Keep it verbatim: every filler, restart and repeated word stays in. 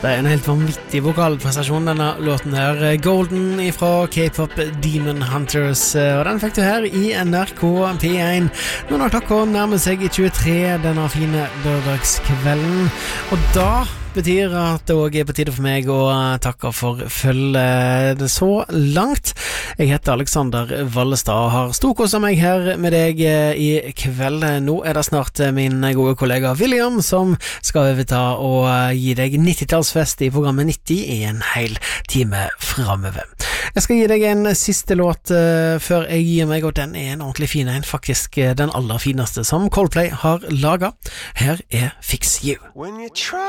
Det er en helt vanvittig vokalprestasjon, denne låten her. Golden fra K-pop Demon Hunters, og den fikk du her i N R K P én. Nå når klokka nærmer seg tjuetre denne fine lørdagskvelden, og da betyr at det også er på tide for meg å takke for følget så langt. Jeg heter Alexander Vallestad og har storkoset meg her med deg i kveld. Nå er det snart min gode kollega William som skal overta og gi deg nittitallsfest i programmet nitti i en hel time fremover. Jeg skal gi deg en siste låt uh, før jeg gir meg, og den er en ordentlig fin en, faktisk den aller fineste som Coldplay har laget. Her er Fix You.